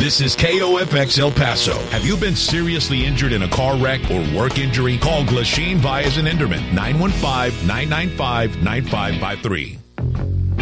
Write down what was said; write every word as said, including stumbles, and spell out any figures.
This is K O F X El Paso. Have you been seriously injured in a car wreck or work injury? Call Glasheen Vyas and Enderman, nine one five, nine nine five, nine five five three.